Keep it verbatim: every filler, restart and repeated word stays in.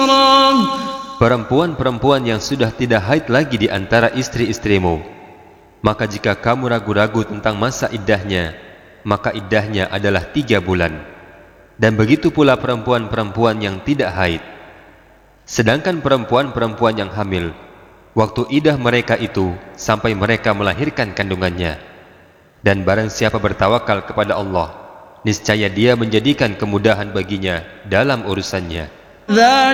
Perempuan-perempuan yang sudah tidak haid lagi di antara istri-istrimu, maka jika kamu ragu-ragu tentang masa iddahnya, maka iddahnya adalah tiga bulan. Dan begitu pula perempuan-perempuan yang tidak haid. Sedangkan perempuan-perempuan yang hamil, waktu iddah mereka itu sampai mereka melahirkan kandungannya. Dan barang siapa bertawakal kepada Allah, niscaya Dia menjadikan kemudahan baginya dalam urusannya.